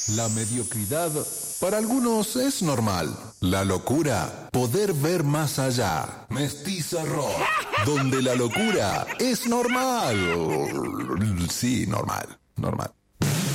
La mediocridad para algunos es normal. La locura, poder ver más allá. Mestiza Rock, donde la locura es normal. Sí, normal, normal.